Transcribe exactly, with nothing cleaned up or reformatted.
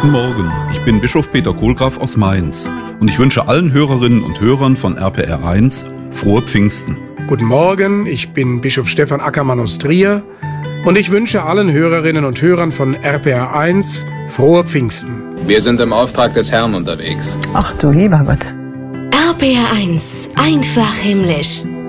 Guten Morgen, ich bin Bischof Peter Kohlgraf aus Mainz und ich wünsche allen Hörerinnen und Hörern von R P R eins frohe Pfingsten. Guten Morgen, ich bin Bischof Stefan Ackermann aus Trier und ich wünsche allen Hörerinnen und Hörern von R P R eins frohe Pfingsten. Wir sind im Auftrag des Herrn unterwegs. Ach du lieber Gott. R P R eins, einfach himmlisch.